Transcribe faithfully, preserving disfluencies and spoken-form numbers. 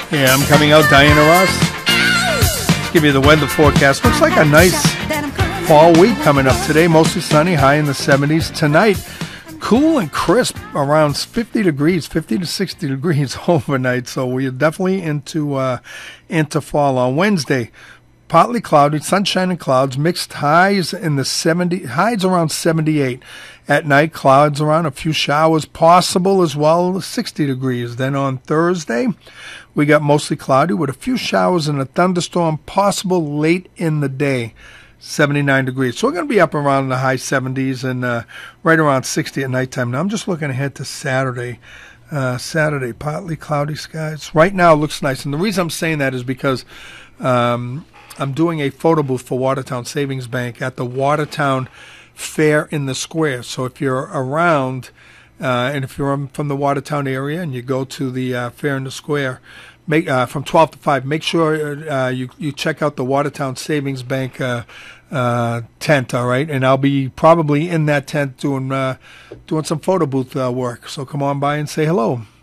Yeah, I'm coming out, Diana Ross. Let's give you the weather forecast. Looks like a nice fall week coming up today. Mostly sunny, high in the seventies. Tonight, cool and crisp, around fifty degrees, fifty to sixty degrees overnight. So we're definitely into uh, into fall. On Wednesday, partly cloudy, sunshine and clouds, mixed highs in the seventy, highs around seventy-eight. At night, clouds around, a few showers possible as well, sixty degrees. Then on Thursday, we got mostly cloudy with a few showers and a thunderstorm possible late in the day, seventy-nine degrees. So we're going to be up around the high seventies and uh, right around sixty at nighttime. Now I'm just looking ahead to Saturday. Uh, Saturday, partly cloudy skies. Right now it looks nice. And the reason I'm saying that is because um, I'm doing a photo booth for Watertown Savings Bank at the Watertown Fair in the Square. So if you're around, uh, and if you're from the Watertown area and you go to the uh, Fair in the Square, make uh, from twelve to five, make sure uh, you you check out the Watertown Savings Bank uh, uh, tent. All right, and I'll be probably in that tent doing uh, doing some photo booth uh, work. So come on by and say hello.